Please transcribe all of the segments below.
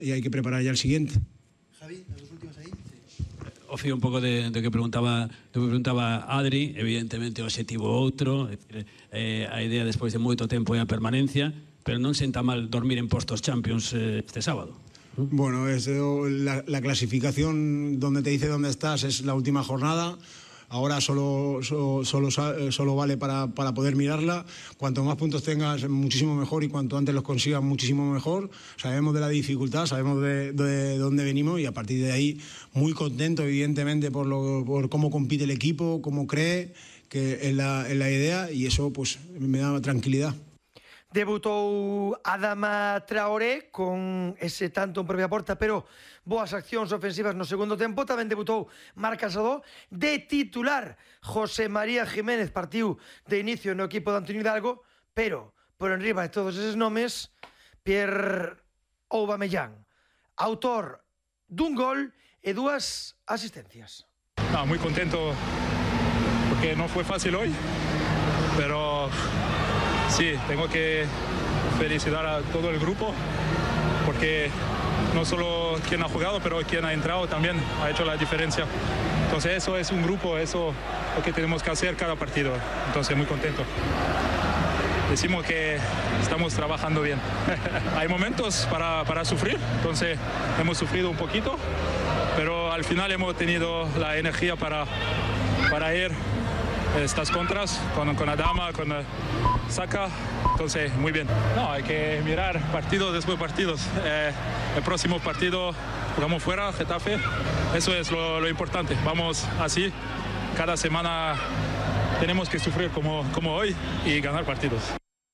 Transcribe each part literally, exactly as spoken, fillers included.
y hay que preparar ya el siguiente. Javi, las dos últimas ahí. O fío un pouco de, de que preguntaba do que preguntaba Adri, evidentemente o objetivo outro, eh, a idea despois de moito tempo é a permanencia, pero non senta mal dormir en postos Champions eh, este sábado. Bueno, es, la, la clasificación donde te dice dónde estás es la última jornada. Ahora solo, solo, solo, solo vale para, para poder mirarla. Cuanto más puntos tengas, muchísimo mejor, y cuanto antes los consigas, muchísimo mejor. Sabemos de la dificultad, sabemos de, de, de dónde venimos, y a partir de ahí muy contento, evidentemente, por, lo, por cómo compite el equipo, cómo cree que es la, es la idea, y eso pues me da tranquilidad. Debutou Adama Traoré con ese tanto en propia porta, pero boas accións ofensivas no segundo tempo. Tamén debutou Marc Casadó de titular. José María Jiménez partiu de inicio no equipo de Antonio Hidalgo, pero por enriba de todos eses nomes, Pierre Aubameyang, autor dun gol e dúas asistencias. No, muy contento porque no fue fácil hoy, pero sí, tengo que felicitar a todo el grupo, porque no solo quien ha jugado, pero quien ha entrado también ha hecho la diferencia. Entonces eso es un grupo, eso es lo que tenemos que hacer cada partido. Entonces muy contento. Decimos que estamos trabajando bien. Hay momentos para, para sufrir, entonces hemos sufrido un poquito, pero al final hemos tenido la energía para, para ir estas contras con, con Adama, con Saka, entonces muy bien. No, hay que mirar partido después de partidos. Eh, el próximo partido jugamos fuera, Getafe, eso es lo, lo importante. Vamos así, cada semana tenemos que sufrir como, como hoy y ganar partidos.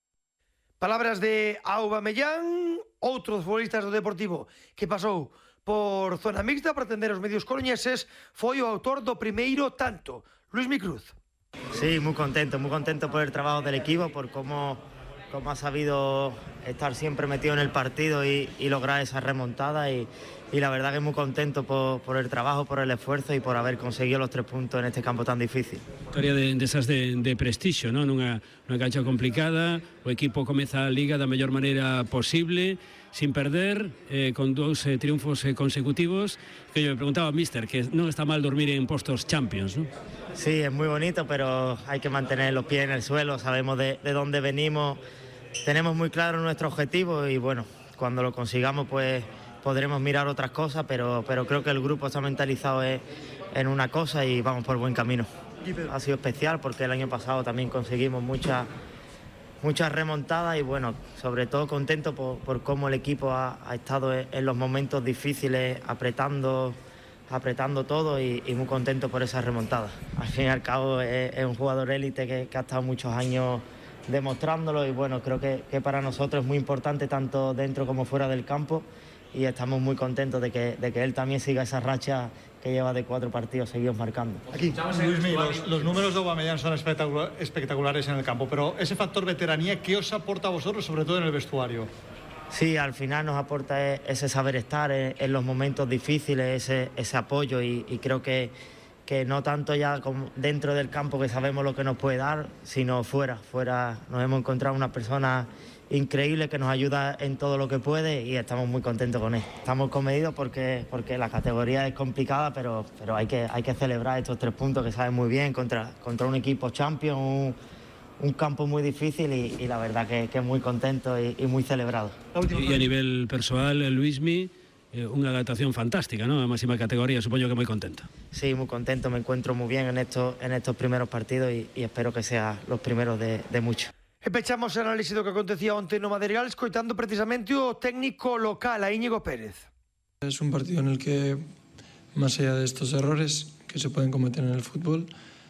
Palabras de Aubameyang, outros futbolistas do Deportivo que pasou por zona mixta para atender os medios coruñeses, foi o autor do primeiro tanto, Luismi Cruz. Sí, muy contento, muy contento por el trabajo del equipo, por cómo, cómo ha sabido estar siempre metido en el partido y, y lograr esa remontada, y, y la verdad que muy contento por, por el trabajo, por el esfuerzo y por haber conseguido los tres puntos en este campo tan difícil. Historia de, de esas de, de prestigio, ¿no? Nunha, nunha cancha complicada, o equipo comeza a liga da mellor maneira posible, sin perder, eh, con dous eh, triunfos eh, consecutivos, que yo me preguntaba, míster, que non está mal dormir en postos Champions, ¿no? Sí, es muy bonito, pero hay que mantener los pies en el suelo, sabemos de, de dónde venimos, tenemos muy claro nuestro objetivo, y bueno, cuando lo consigamos pues podremos mirar otras cosas, pero, pero creo que el grupo está mentalizado en, en una cosa y vamos por buen camino. Ha sido especial porque el año pasado también conseguimos muchas muchas remontadas, y bueno, sobre todo contento por, por cómo el equipo ha, ha estado en, en los momentos difíciles, apretando apretando todo, y, y muy contento por esa remontada. Al fin y al cabo es, es un jugador élite que, que ha estado muchos años demostrándolo, y bueno, creo que, que para nosotros es muy importante tanto dentro como fuera del campo, y estamos muy contentos de que, de que él también siga esa racha que lleva de cuatro partidos seguidos marcando. Aquí, Luismi, los, los números de Aubameyang son espectacular, espectaculares en el campo, pero ese factor veteranía, ¿qué os aporta a vosotros, sobre todo en el vestuario? Sí, al final nos aporta ese saber estar en, en los momentos difíciles, ese, ese apoyo, y, y creo que, que no tanto ya como dentro del campo, que sabemos lo que nos puede dar, sino fuera. Fuera nos hemos encontrado una persona increíble que nos ayuda en todo lo que puede, y estamos muy contentos con él. Estamos comedidos porque, porque la categoría es complicada, pero, pero hay, que, hay que celebrar estos tres puntos que saben muy bien contra, contra un equipo champion, un, un campo muy difícil, y, y la verdad que, que muy contento y, y muy celebrado. Y a nivel personal, Luismi, eh, unha adaptación fantástica, ¿no? A máxima categoría, supoño que moi contento. Sí, muy contento, me encuentro muy bien en estos, en estos primeros partidos, y, y espero que sean los primeros de, de muchos. E pechamos o análisis do que acontecía onte no Madrigal, escoitando precisamente o técnico local, a Íñigo Pérez. Es un partido en el que, más allá de estos errores que se pueden cometer en el fútbol,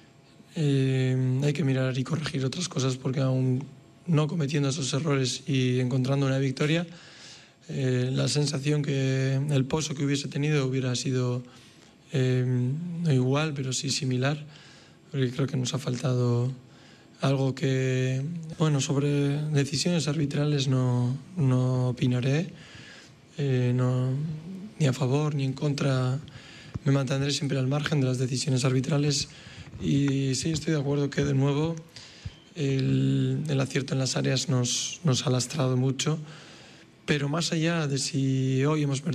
eh, hay que mirar y corregir otras cosas, porque aún no cometiendo esos errores y encontrando una victoria, eh, la sensación que el pozo que hubiese tenido hubiera sido eh, no igual, pero sí similar, porque creo que nos ha faltado algo que, bueno, sobre decisiones arbitrales no, no opinaré, eh, no, ni a favor ni en contra, me mantendré siempre al margen de las decisiones arbitrales. Y sí, estoy de acuerdo que de nuevo el, el acierto en las áreas nos, nos ha lastrado mucho, pero más allá de si hoy hemos perdido